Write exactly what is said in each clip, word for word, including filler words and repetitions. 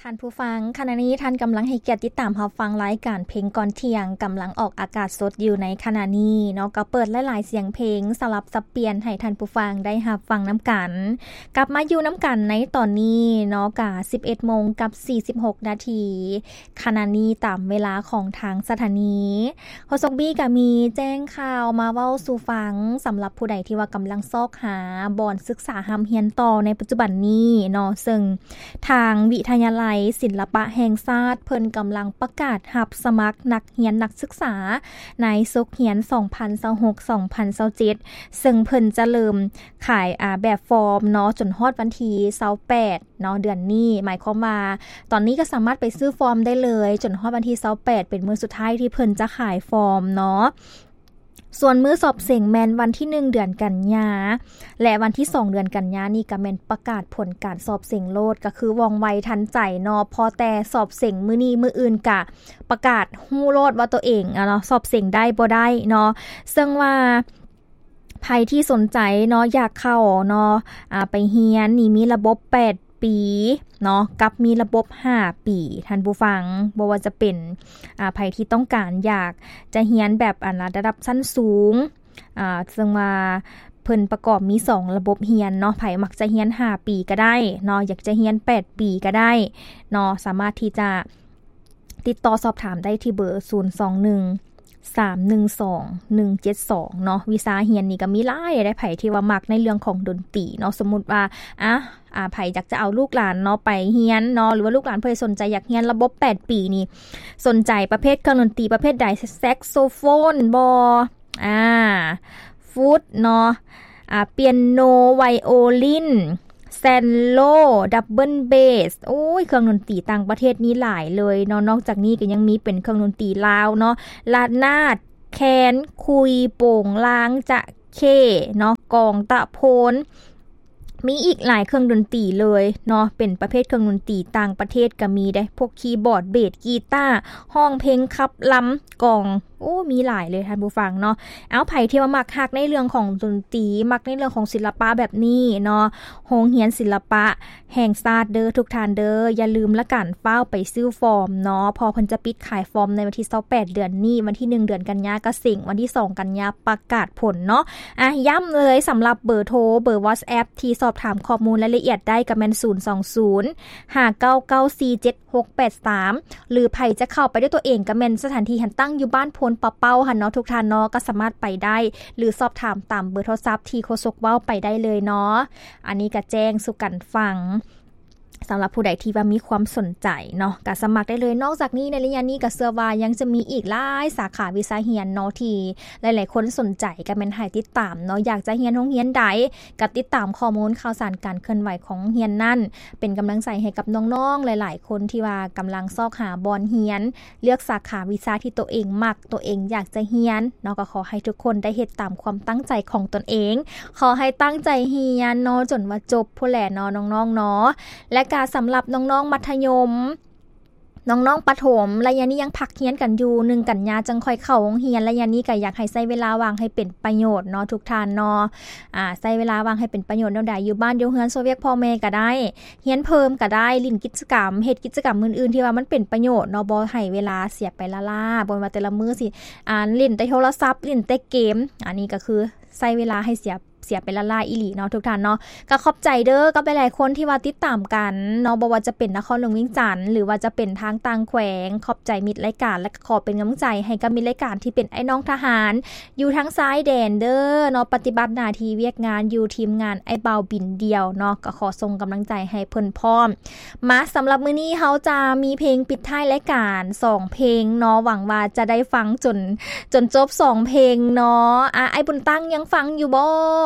ท่านผู้ฟังขณะนี้ท่านกำลังให้เกียรติติดตามรับฟังรายการเพลงก่อนเที่ยงกำลังออกอากาศสดอยู่ในขณะนี้เนาะก็เปิดหลายๆเสียงเพลงสลับสับเปลี่ยนให้ท่านผู้ฟังได้รับฟังน้ำกันกลับมาอยู่น้ำกันในตอนนี้เนาะกะ สิบเอ็ดโมงกับสี่สิบหกนาทีขณะนี้ตามเวลาของทางสถานีโฮซกบี้ก็มีแจ้งข่าวมาเว้าสู่ฟังสำหรับผู้ใดที่ว่ากำลังซอกหาบ่อนศึกษาหำเฮียนต่อในปัจจุบันนี้เนาะซึ่งทางวิทยาลัยศิลปะแห่งชาติเพิ่นกำลังประกาศรับสมัครนักเรียนนักศึกษาในศุกร์เรียน สองพันยี่สิบหก สองพันยี่สิบเจ็ด ซึ่งเพิ่นจะเริ่มขายอ่าแบบฟอร์มเนาะจนฮอดวันที่ยี่สิบแปดเนาะเดือนนี้หมายความว่าตอนนี้ก็สามารถไปซื้อฟอร์มได้เลยจนฮอดวันที่ยี่สิบแปดเป็นมื้อสุดท้ายที่เพิ่นจะขายฟอร์มเนาะส่วนมื้อสอบเสียงแม่นวันที่หนึ่งเดือนกันยาและวันที่สองเดือนกันยานี่ก็แม่นประกาศผลการสอบเสียงโลดก็คือว่องไวทันใจเนาะพอแต่สอบเสียงมื้อนี้มื้ออื่นก็ประกาศฮู้โลดว่าตัวเองอ่ะเนาะสอบเสียงได้บ่ได้เนาะซึ่งว่าใครที่สนใจเนาะอยากเข้าเนาะอ่าไปเรียนนี่มีระบบแปดปีเนาะกับมีระบบห้าปีท่านผู้ฟังบ่ว่าจะเป็นอ่าใครที่ต้องการอยากจะเรียนแบบอันระดับชั้นสูงอ่าซึ่งว่าเพิ่นประกอบมีสองระบบเรียนเนาะไผมักจะเรียนห้าปีก็ได้เนาะอยากจะเรียนแปดปีก็ได้เนาะสามารถที่จะติดต่อสอบถามได้ที่เบอร์ศูนย์ สอง หนึ่ง สาม หนึ่ง สอง หนึ่ง เจ็ด สองเนาะวิชาเรียนนี่ก็มีหลายได้ไผที่ว่ามักในเรื่องของดนตรีเนาะสมมุติว่าอ่ะอ่าไผอยากจะเอาลูกหลานเนาะไปเรียนเนาะหรือว่าลูกหลานเพิ่นสนใจอยากเรียนระบบแปดปีนี่สนใจประเภทเครื่องดนตรีประเภทใดแซกโซโฟนบ่อ่าฟลุตเนาะอ่าเปียโนไวโอลินแซนโลดับเบิลเบสโอ้ยเครื่องดนตรีต่างประเทศนี้หลายเลยเนาะนอกจากนี้ก็ยังมีเป็นเครื่องดนตรีลาวเนาะลานาดแคนคุยโป่งล้างจะเคเนาะกองตะโพนมีอีกหลายเครื่องดนตรีเลยเนาะเป็นประเภทเครื่องดนตรีต่างประเทศก็มีได้พวกคีย์บอร์ดเบสกีตาร์ห้องเพลงคับลำกองโอ้มีหลายเลยท่านผู้ฟังเนาะเอาไผที่ว่ามักฮักในเรื่องของดนตรีมักในเรื่องของศิลปะแบบนี้เนาะโรงเรียนศิลปะแห่งชาติเด้อทุกท่านเด้ออย่าลืมละกันเฝ้าไปซื้อฟอร์มเนาะพอเพิ่นจะปิดขายฟอร์มในวันที่ยี่สิบแปดเดือนนี้วันที่หนึ่งเดือนกันยายนก็สิงวันที่สองกันยายนประกาศผลเนาะอ่ะย้ำเลยสำหรับเบอร์โทรเบอร์ WhatsApp ที่สอบถามข้อมูลรายละเอียดได้ก็แม่นศูนย์ สอง ศูนย์ ห้า เก้า เก้า สี่ เจ็ด หก แปด สาม หรือไผจะเข้าไปด้วยตัวเองก็แม่นสถานที่หันตั้งอยู่บ้านพลปะเป้าหันเนาะทุกท่านเนาะก็สามารถไปได้หรือสอบถามตามเบอร์โทรศัพท์ที่โฆษกเว้าไปได้เลยเนาะอันนี้ก็แจ้งสู่กันฟังสำหรับผู้ใดที่ว่ามีความสนใจเนาะก็สมัครได้เลยนอกจากนี้ในระยะนี้ก็เชื่อว่ายังจะมีอีกหลายสาขาวิชาเรียนเนาะที่หลายๆคนสนใจก็แม่นให้ติดตามเนาะอยากจะเรียนโรงเรียนใดก็ติดตามข้อมูลข่าวสารการเคลื่อนไหวของเรียนนั่นเป็นกำลังใจให้กับน้องๆหลายๆคนที่ว่ากำลังซอกหาบอนเรียนเลือกสาขาวิชาที่ตัวเองมักตัวเองอยากจะเรียนเนาะก็ขอให้ทุกคนได้เฮ็ดตามความตั้งใจของตนเองขอให้ตั้งใจเรียนเนาะจนว่าจบผู้แหล่เนาะน้องๆเนาะและการสำหรับน้องๆมัธยมน้องๆประถมระยะนี้ยังพักเรียนกันอยู่หนึ่งกันยาจังค่อยเข้าโรงเรียนระยะนี้ก็อยากให้ใช้เวลาว่างให้เป็นประโยชน์เนาะทุกท่านเนาะอ่าใช้เวลาว่างให้เป็นประโยชน์แนวใดอยู่บ้านอยู่เฮือนโซเวียตพ่อแม่ก็ได้เรียนเพิ่มก็ได้เล่นกิจกรรมเฮ็ดกิจกรรมอื่นๆที่ว่ามันเป็นประโยชน์เนาะบ่ให้เวลาเสียไปละล่าบ่ว่าแต่ละมื้อสิอ่าเล่นแต่โทรศัพท์เล่นแต่เกมอันนี้ก็คือใช้เวลาให้เสียเสียไปละลายอีหลีเนาะทุกท่านเนาะก็ขอบใจเด้อกับหลายๆคนที่ว่าติดตามกันเนาะบ่ว่าจะเป็นนครหลวงเวียงจันทน์หรือว่าจะเป็นทางต่างแขวงขอบใจมิตรรายการและขอเป็นกำลังใจให้กับมิตรรายการที่เป็นไอ้น้องทหารอยู่ทั้งซ้ายแดนเด้อเนาะปฏิบัติหน้าที่เวียกงานอยู่ทีมงานไอ้เบาบินเดียวเนาะก็ขอส่งกำลังใจให้เพิ่นพร้อมมาสำหรับมื้อนี้เฮาจะมีเพลงปิดท้ายรายการสองเพลงเนาะหวังว่าจะได้ฟังจนจนจบสองเพลงเนาะอ่ะไอ้บุญตั้งยังฟังอยู่บ่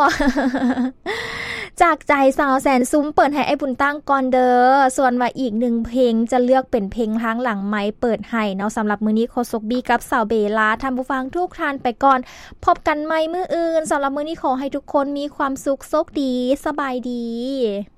จากใจสาวแสนซุ้มเปิดให้ไอ้บุญตั้งก่อนเด้อส่วนว่าอีกหนึ่งเพลงจะเลือกเป็นเพลงทางหลังไมค์เปิดให้เนาะสำหรับมื้อนี้โคซกบี้กับสาวเบลาท่านผู้ฟังทุกท่านไปก่อนพบกันใหม่มื้ออื่นสำหรับมื้อนี้ขอให้ทุกคนมีความสุขโชคดีสบายดี